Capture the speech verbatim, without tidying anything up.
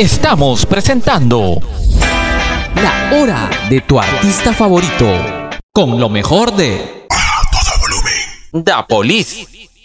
Estamos presentando La Hora de tu artista favorito, con lo mejor de A todo volumen. The Police.